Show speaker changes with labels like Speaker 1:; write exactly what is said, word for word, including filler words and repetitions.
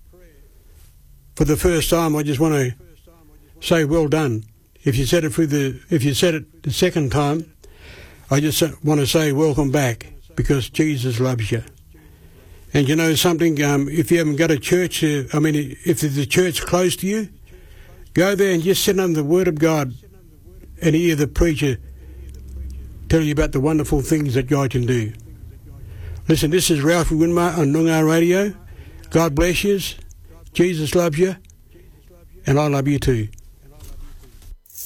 Speaker 1: for the first time, I just want to say well done. If you said it through the, if you said it the second time, I just want to say welcome back, because Jesus loves you. And you know something, um, if you haven't got a church, uh, I mean, if there's a church close to you, go there and just sit under the Word of God and hear the preacher tell you about the wonderful things that God can do. Listen, this is Ralphie Winmar on Noongar Radio. God bless you. Jesus loves you. And I love you too.